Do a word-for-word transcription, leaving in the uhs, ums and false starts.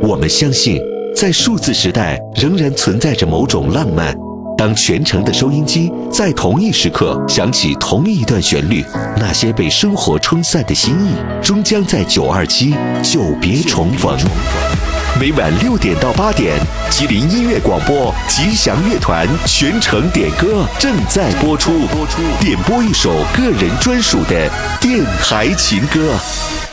我们相信，在数字时代仍然存在着某种浪漫。当全城的收音机在同一时刻响起同一段旋律，那些被生活冲散的心意，终将在九二七久别重逢。每晚六点到八点，吉林音乐广播吉祥乐团全程点歌正在播出，点播一首个人专属的电台情歌。